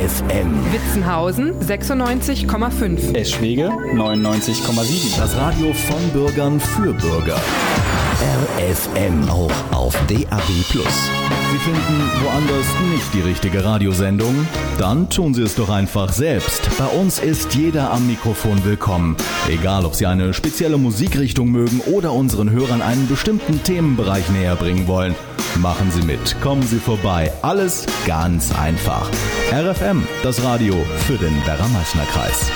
RFM. Witzenhausen 96,5. Eschwege 99,7. Das Radio von Bürgern für Bürger. RFM, auch auf DAB+. Sie finden woanders nicht die richtige Radiosendung? Dann tun Sie es doch einfach selbst. Bei uns ist jeder am Mikrofon willkommen. Egal, ob Sie eine spezielle Musikrichtung mögen oder unseren Hörern einen bestimmten Themenbereich näher bringen wollen. Machen Sie mit, kommen Sie vorbei. Alles ganz einfach. RFM, das Radio für den Werra-Meißner-Kreis.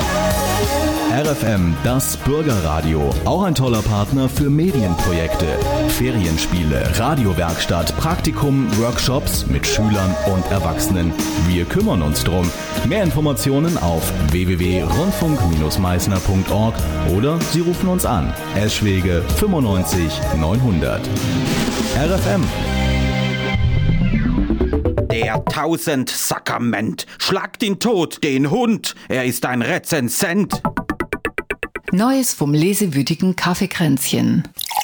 RFM, das Bürgerradio. Auch ein toller Partner für Medienprojekte, Ferienspiele, Radiowerkstatt, Praktikum, Workshops mit Schülern und Erwachsenen. Wir kümmern uns drum. Mehr Informationen auf www.rundfunk-meißner.org oder Sie rufen uns an. Eschwege 95 900. RFM. Der Tausendsakrament schlagt ihn tot, den Hund, er ist ein Rezensent. Neues vom lesewütigen Kaffeekränzchen.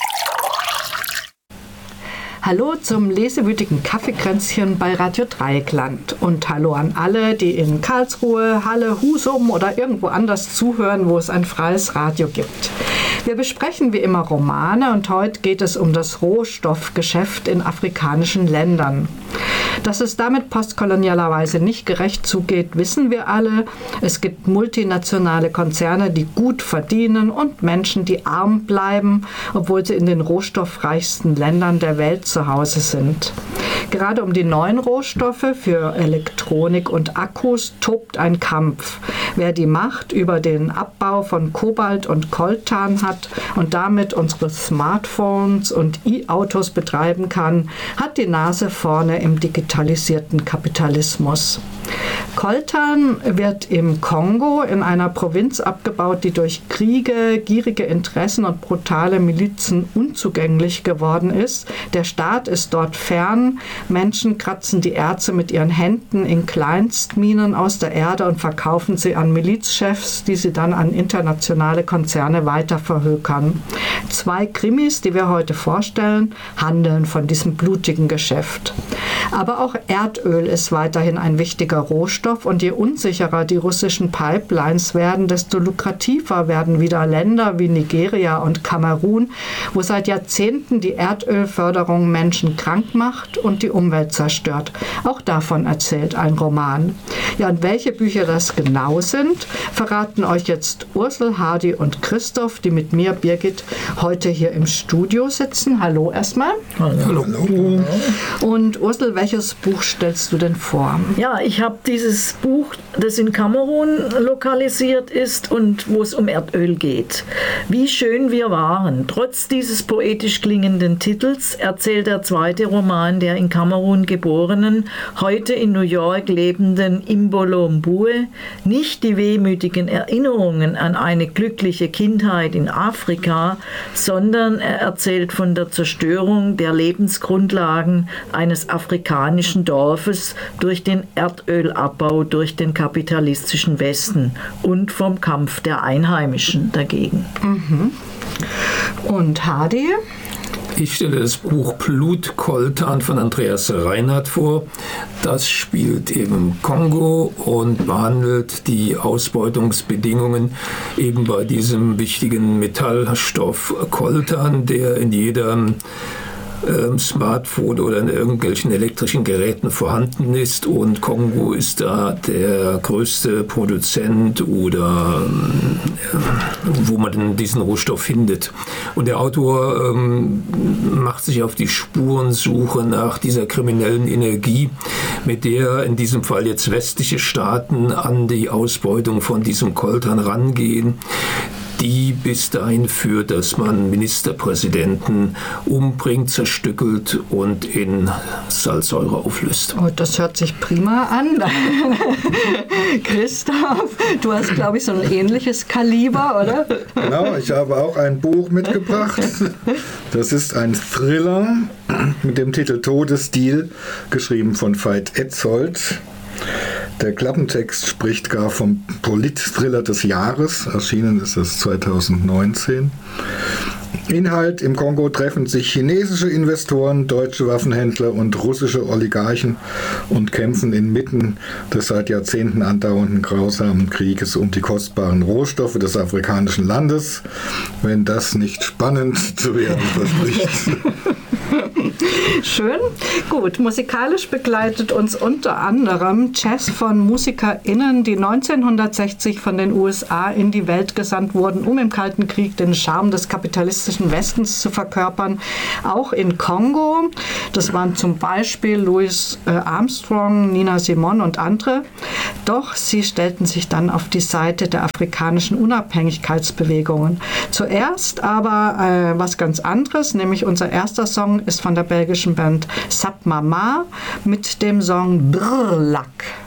Hallo zum lesewütigen Kaffeekränzchen bei Radio Dreieckland und hallo an alle, die in Karlsruhe, Halle, Husum oder irgendwo anders zuhören, wo es ein freies Radio gibt. Wir besprechen wie immer Romane und heute geht es um das Rohstoffgeschäft in afrikanischen Ländern. Dass es damit postkolonialerweise nicht gerecht zugeht, wissen wir alle. Es gibt multinationale Konzerne, die gut verdienen und Menschen, die arm bleiben, obwohl sie in den rohstoffreichsten Ländern der Welt zu Hause sind. Gerade um die neuen Rohstoffe für Elektronik und Akkus tobt ein Kampf. Wer die Macht über den Abbau von Kobalt und Coltan hat und damit unsere Smartphones und E-Autos betreiben kann, hat die Nase vorne im digitalisierten Kapitalismus. Coltan wird im Kongo in einer Provinz abgebaut, die durch Kriege, gierige Interessen und brutale Milizen unzugänglich geworden ist. Der Staat ist dort fern. Menschen kratzen die Erze mit ihren Händen in Kleinstminen aus der Erde und verkaufen sie an Milizchefs, die sie dann an internationale Konzerne weiter verhökern. 2 Krimis, die wir heute vorstellen, handeln von diesem blutigen Geschäft. Aber auch Erdöl ist weiterhin ein wichtiger Rohstoff und je unsicherer die russischen Pipelines werden, desto lukrativer werden wieder Länder wie Nigeria und Kamerun, wo seit Jahrzehnten die Erdölförderung Menschen krank macht und die Umwelt zerstört. Auch davon erzählt ein Roman. Ja, und welche Bücher das genau sind, verraten euch jetzt Ursel, Hardy und Christoph, die mit mir, Birgit, heute hier im Studio sitzen. Hallo erstmal. Hallo. Und Ursel, welches Buch stellst du denn vor? Ja, ich habe dieses Buch, das in Kamerun lokalisiert ist und wo es um Erdöl geht. Wie schön wir waren. Trotz dieses poetisch klingenden Titels erzählt der zweite Roman der in Kamerun geborenen, heute in New York lebenden Imbolo Mbue nicht die wehmütigen Erinnerungen an eine glückliche Kindheit in Afrika, sondern er erzählt von der Zerstörung der Lebensgrundlagen eines afrikanischen Dorfes durch den Erdölabbau durch den kapitalistischen Westen und vom Kampf der Einheimischen dagegen. Und Hardy? Ich stelle das Buch Blut-Coltan von Andreas Reinhardt vor. Das spielt im Kongo und behandelt die Ausbeutungsbedingungen eben bei diesem wichtigen Metallstoff Coltan, der in jedem Smartphone oder in irgendwelchen elektrischen Geräten vorhanden ist, und Kongo ist da der größte Produzent oder wo man denn diesen Rohstoff findet. Und der Autor macht sich auf die Spurensuche nach dieser kriminellen Energie, mit der in diesem Fall jetzt westliche Staaten an die Ausbeutung von diesem Coltan rangehen, die bis dahin führt, dass man Ministerpräsidenten umbringt, zerstückelt und in Salzsäure auflöst. Oh, das hört sich prima an. Christoph, du hast, glaube ich, so ein ähnliches Kaliber, oder? Genau, ich habe auch ein Buch mitgebracht. Das ist ein Thriller mit dem Titel Todesdeal, geschrieben von Veit Etzold. Der Klappentext spricht gar vom Polit-Thriller des Jahres. Erschienen ist es 2019. Inhalt: Im Kongo treffen sich chinesische Investoren, deutsche Waffenhändler und russische Oligarchen und kämpfen inmitten des seit Jahrzehnten andauernden grausamen Krieges um die kostbaren Rohstoffe des afrikanischen Landes. Wenn das nicht spannend zu werden verspricht. Schön. Gut, musikalisch begleitet uns unter anderem Jazz von MusikerInnen, die 1960 von den USA in die Welt gesandt wurden, um im Kalten Krieg den Charme des kapitalistischen Westens zu verkörpern. Auch in Kongo. Das waren zum Beispiel Louis Armstrong, Nina Simone und andere. Doch sie stellten sich dann auf die Seite der afrikanischen Unabhängigkeitsbewegungen. Zuerst aber was ganz anderes, nämlich unser erster Song ist von der belgischen Band Sap Mama mit dem Song Brrr Lack.